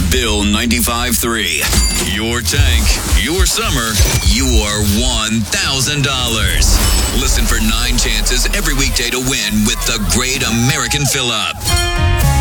Bill 95.3. Your tank, your summer, your $1,000. Listen for 9 chances every weekday to win with the Great American Fill-Up.